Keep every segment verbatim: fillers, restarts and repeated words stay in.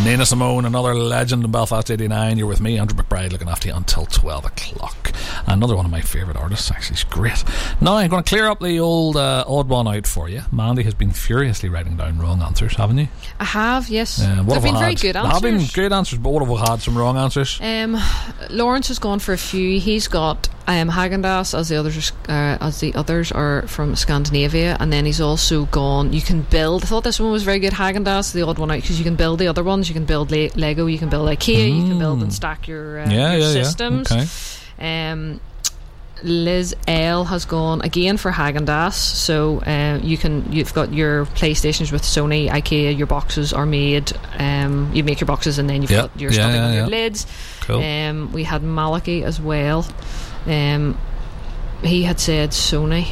Nina Simone, another legend in Belfast eighty-nine. You're with me, Andrew McBride, looking after you until twelve o'clock. Another one of my favourite artists, actually. She's great. Now I'm going to clear up the old uh, odd one out for you. Mandy has been furiously writing down wrong answers, haven't you? I have, yes. Uh, what They've have been we very had? good They answers. have been great answers, but what have we had? Some wrong answers? Um, Lawrence has gone for a few. He's got um, Häagen-Dazs, as the others are, uh, as the others are from Scandinavia, and then he's also gone. You can build. I thought this one was very good. Häagen-Dazs, the odd one out, because you can build the other ones. You can build Le- Lego. You can build IKEA. Mm. You can build and stack your, uh, yeah, your yeah, systems. Yeah. Okay. Um. Liz L has gone again for Häagen-Dazs, so uh, you can you've got your PlayStations with Sony, IKEA. Your boxes are made. Um, you make your boxes and then you've yep. got your yeah, stuffing yeah, on yeah. your lids. Cool. Um, we had Maliki as well. Um, he had said Sony.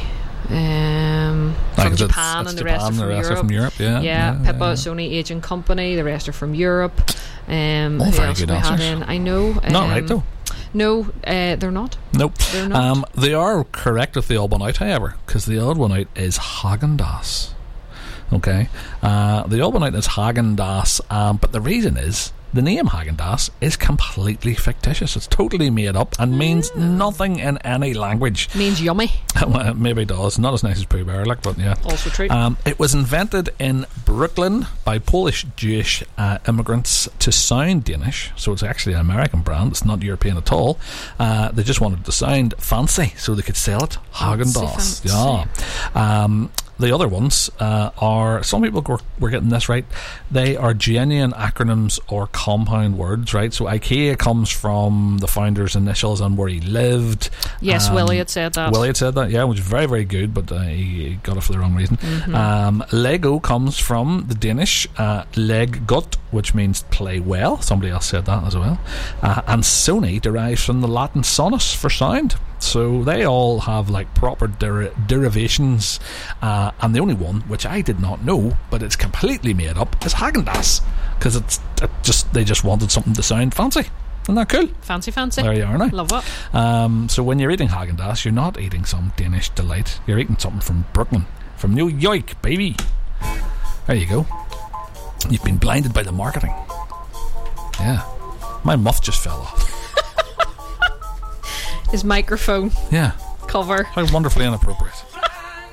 Um, like from it's, Japan it's and the Japan, rest are from the rest Europe. Are from Europe. Yeah, yeah, yeah Pippa, yeah, yeah. Sony Agent Company. The rest are from Europe. Um, All who very else good have we answers. had in? I know. Um, Not right though. No, uh, they're not. Nope. They're not. Um, they are correct with the odd one out, however, because the odd one out is Häagen-Dazs. Okay, uh, the odd one out is Häagen-Dazs, um, but the reason is the name Häagen-Dazs is completely fictitious. It's totally made up and means nothing in any language. Means yummy. Well, it maybe does. Not as nice as Pooh Bear, like, but yeah. Also true. Um, it was invented in Brooklyn by Polish Jewish uh, immigrants to sound Danish, so it's actually an American brand. It's not European at all. Uh, they just wanted to sound fancy so they could sell it. Häagen-Dazs. Yeah. Um, the other ones uh, are, some people were, were getting this right, they are genuine acronyms or compound words, right? So IKEA comes from the founder's initials and where he lived. Yes, um, Willie had said that. Willie had said that, yeah, which is very, very good, but uh, he, he got it for the wrong reason. Mm-hmm. Um, Lego comes from the Danish uh, leg gut, which means play well. Somebody else said that as well. Uh, and Sony derives from the Latin sonus for sound. So they all have like proper der- derivations, uh, and the only one which I did not know, but it's completely made up, is Häagen-Dazs, because it's it just they just wanted something to sound fancy. Isn't that cool? Fancy, fancy. There you are now. Love it. Um, so when you're eating Häagen-Dazs, you're not eating some Danish delight. You're eating something from Brooklyn, from New York, baby. There you go. You've been blinded by the marketing. Yeah, my muff just fell off. His microphone Yeah. cover. How wonderfully inappropriate.